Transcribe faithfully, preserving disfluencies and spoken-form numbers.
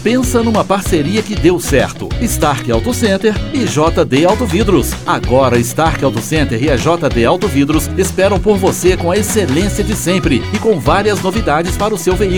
Pensa numa parceria que deu certo. Stark Auto Center e J D Auto Vidros. Agora Stark Auto Center e a J D Auto Vidros esperam por você com a excelência de sempre e com várias novidades para o seu veículo.